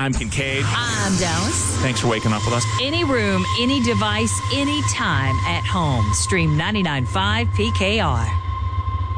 I'm Kincaid. I'm Dallas. Thanks for waking up with us. Any room, any device, anytime at home. Stream 99.5 PKR.